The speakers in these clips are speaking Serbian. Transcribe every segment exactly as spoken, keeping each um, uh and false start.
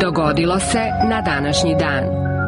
Dogodilo se na današnji dan.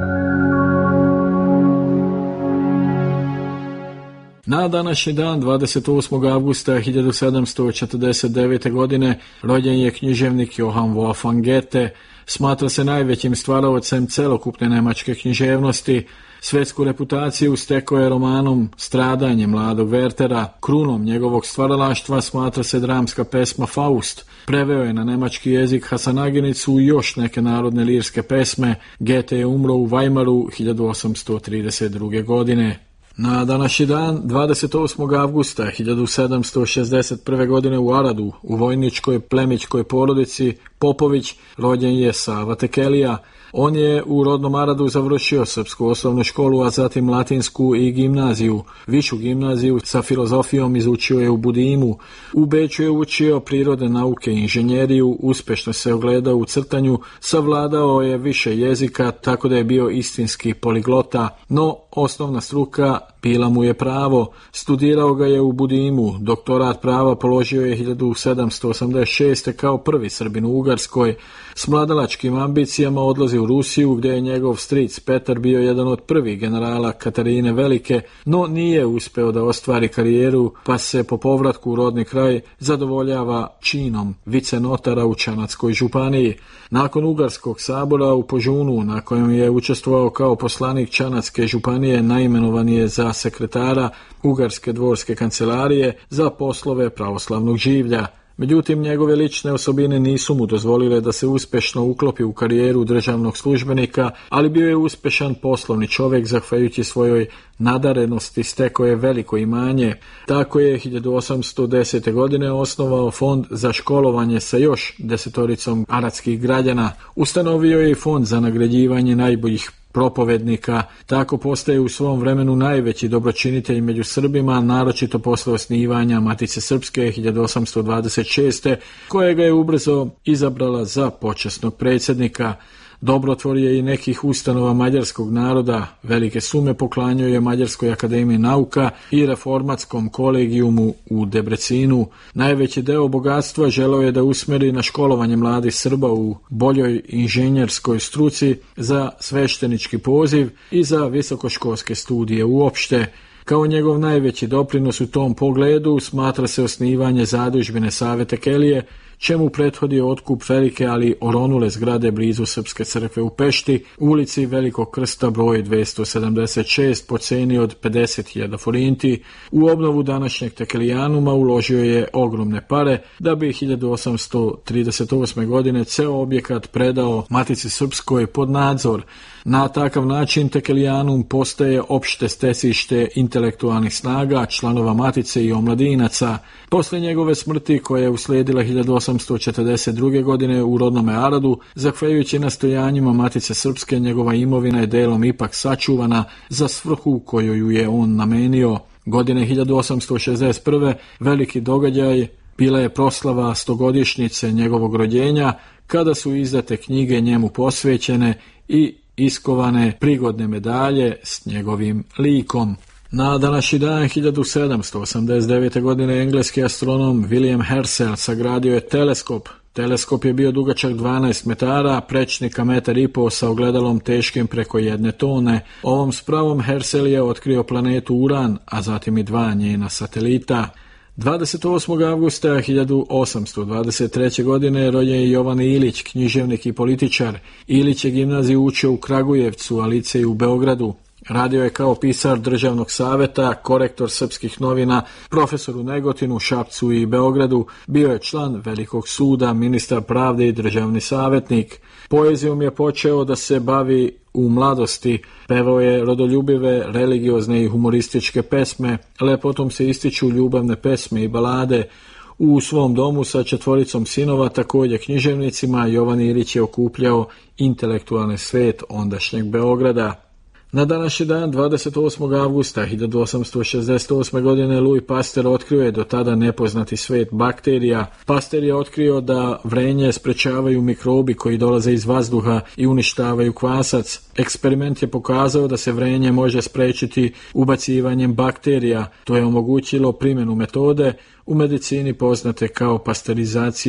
Na današnji dan, dvadeset osmog avgusta hiljadu sedamsto četrdeset devete. godine, rođen je književnik Johann Wolfgang Goethe. Smatra se najvećim stvaraocem celokupne nemačke književnosti. Svetsku reputaciju stekao je romanom Stradanje mladog Wertera. Krunom njegovog stvaralaštva smatra se dramska pesma Faust. Preveo je na nemački jezik Hasanaginicu i još neke narodne lirske pesme. Goethe je umro u Weimaru hiljadu osamsto trideset druge. godine. Na današnji dan, dvadeset osmog avgusta hiljadu sedamsto šezdeset prve. godine u Aradu, u vojničkoj plemićkoj porodici Popović, rođen je Sava Tekelija. On je u rodnom Aradu završio srpsku osnovnu školu, a zatim latinsku i gimnaziju. Višu gimnaziju sa filozofijom izučio je u Budimu. U Beču je učio prirodne nauke i inženjeriju, uspješno se ogledao u crtanju, savladao je više jezika, tako da je bio istinski poliglota, no osnovna struka bila mu je pravo. Studirao ga je u Budimu, doktorat prava položio je hiljadu sedamsto osamdeset šeste. kao prvi Srbin u Ugarskoj. S mladalačkim ambicijama odlazi u Rusiju, gdje je njegov stric Petar bio jedan od prvih generala Katarine Velike, no nije uspeo da ostvari karijeru, pa se po povratku u rodni kraj zadovoljava činom vicenotara u Čanatskoj županiji. Nakon Ugarskog sabora u Požunu, na kojem je učestvovao kao poslanik Čanatske županije, naimenovan je za sekretara Ugarske dvorske kancelarije za poslove pravoslavnog življa. Međutim, njegove lične osobine nisu mu dozvolile da se uspješno uklopi u karijeru državnog službenika, ali bio je uspješan poslovni čovjek, zahvaljujući svojoj nadarenosti stekao je veliko imanje. Tako je hiljadu osamsto desete. godine osnovao fond za školovanje sa još desetoricom aradskih građana. Ustanovio je i fond za nagrađivanje najboljih propovednika. Tako postaje u svom vremenu najveći dobročinitelj među Srbima, naročito posle osnivanja Matice Srpske hiljadu osamsto dvadeset šeste. kojega je ubrzo izabrala za počasnog predsjednika. Dobrotvor je i nekih ustanova mađarskog naroda, velike sume poklanjao je Mađarskoj akademiji nauka i reformatskom kolegijumu u Debrecinu. Najveći deo bogatstva želeo je da usmeri na školovanje mladih Srba u boljoj inženjerskoj struci za sveštenički poziv i za visokoškolske studije uopšte. Kao njegov najveći doprinos u tom pogledu smatra se osnivanje zadužbine Save Tekelije, čemu prethodi otkup velike ali oronule zgrade blizu Srpske crkve u Pešti, u ulici Velikog Krsta broj dvesta sedamdeset šest po ceni od pedeset hiljada forinti. U obnovu današnjeg Tekelijanuma uložio je ogromne pare, da bi hiljadu osamsto trideset osme. godine ceo objekat predao Matici Srpskoj pod nadzor. Na takav način Tekelijanum postaje opšte stecište intelektualnih snaga, članova Matice i omladinaca. Posle njegove smrti, koja je uslijedila hiljadu osamsto četrdeset druge. godine u rodnome Aradu, zahvaljujući nastojanjima Matice Srpske, njegova imovina je delom ipak sačuvana za svrhu koju ju je on namenio. Godine hiljadu osamsto šezdeset prve. veliki događaj bila je proslava stogodišnjice njegovog rođenja, kada su izdate knjige njemu posvećene i iskovane prigodne medalje s njegovim likom. Na današnji dan hiljadu sedamsto osamdeset devete. godine engleski astronom William Herschel sagradio je teleskop. Teleskop je bio dugačak dvanaest metara, prečnika metar i po sa ogledalom teškim preko jedne tone. Ovom spravom Herschel je otkrio planetu Uran, a zatim i dva njena satelita. dvadeset osmog avgusta hiljadu osamsto dvadeset treće. godine rođen je Jovan Ilić, književnik i političar. Ilić je gimnaziju učio u Kragujevcu, a licej u Beogradu. Radio je kao pisar državnog saveta, korektor srpskih novina, profesor u Negotinu, Šapcu i Beogradu. Bio je član Velikog suda, ministar pravde i državni savjetnik. Poezijom je počeo da se bavi u mladosti, pevao je rodoljubive, religiozne i humorističke pesme, lepotom se ističu ljubavne pesme i balade. U svom domu sa četvoricom sinova, također književnicima, Jovan Ilić je okupljao intelektualni svet ondašnjeg Beograda. Na današnji dan, dvadeset osmog avgusta hiljadu osamsto šezdeset osme. godine, Louis Pasteur otkrio je do tada nepoznati svet bakterija. Pasteur je otkrio da vrenje sprečavaju mikrobi koji dolaze iz vazduha i uništavaju kvasac. Eksperiment je pokazao da se vrenje može sprečiti ubacivanjem bakterija. To je omogućilo primjenu metode u medicini poznate kao pasterizacija.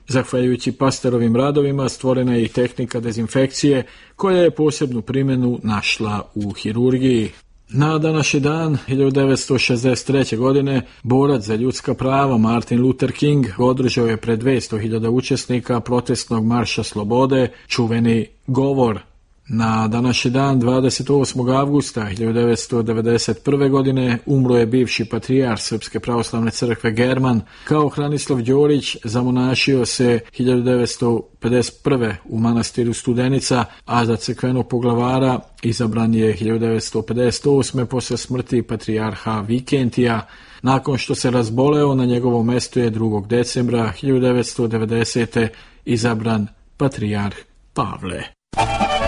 Zahvaljujući Pasterovim radovima stvorena je i tehnika dezinfekcije koja je posebnu primjenu našla u hirurgiji. Na današnji dan hiljadu devetsto šezdeset treće. godine borac za ljudska prava Martin Luther King održao je pred dvjesto hiljada učesnika protestnog marša slobode čuveni govor. Na današnji dan dvadeset osmog avgusta hiljadu devetsto devedeset prve. godine umro je bivši patrijarh Srpske pravoslavne crkve German. Kao Hranislav Đorić zamonašio se hiljadu devetsto pedeset prve. u manastiru Studenica, a za crkvenog poglavara izabran je hiljadu devetsto pedeset osme. posle smrti patrijarha Vikentija. Nakon što se razboleo, na njegovo mjesto je drugog decembra hiljadu devetsto devedesete. izabran patrijarh Pavle.